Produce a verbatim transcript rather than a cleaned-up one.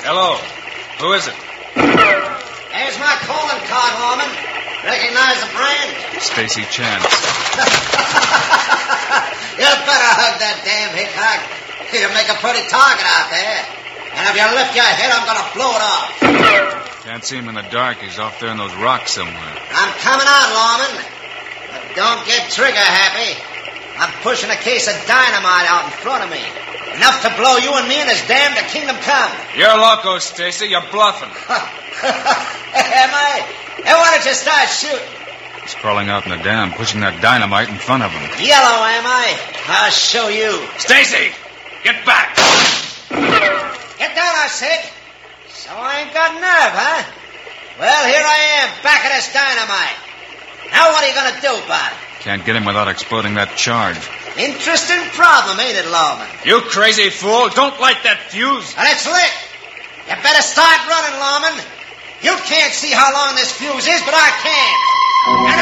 Hello. Who is it? There's my calling card, Lawman. Recognize the brand? Stacy Chance. You better hug that damn Hickok. You make a pretty target out there. And if you lift your head, I'm going to blow it off. Can't see him in the dark. He's off there in those rocks somewhere. I'm coming out, Lawman. But don't get trigger happy. I'm pushing a case of dynamite out in front of me. Enough to blow you and me and his damn to kingdom come. You're loco, Stacy. You're bluffing. Am I? Hey, why don't you start shooting? He's crawling out in the dam, pushing that dynamite in front of him. Yellow, am I? I'll show you. Stacy! Get back! Get down, I said. So I ain't got nerve, huh? Well, here I am, back at this dynamite. Now what are you going to do about it? Can't get him without exploding that charge. Interesting problem, ain't it, Lawman? You crazy fool. Don't light that fuse. And it's lit. You better start running, Lawman. You can't see how long this fuse is, but I can. And